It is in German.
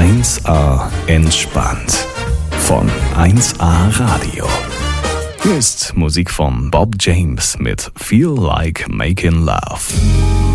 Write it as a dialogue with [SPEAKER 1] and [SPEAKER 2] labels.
[SPEAKER 1] 1A entspannt von 1A Radio. Hier ist Musik von Bob James mit Feel Like Making Love.